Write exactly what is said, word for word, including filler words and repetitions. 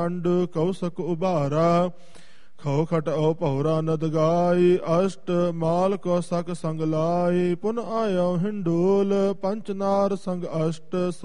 ਅੰਡ ਕੌਸਕ ਉਭਾਰਾ ਖੋ ਖਟ ਓ ਭੌਰਾ ਨਦ ਗਾਈ ਅਸ਼ਟ ਮਾਲ ਕੋ ਸਕ ਸੰਗ ਲਾਈ ਪੁਨ ਆਇਓ ਹਿੰਡੋਲ ਪੰਚ ਨਾਰ ਸੰਗ ਅਸ਼ਟ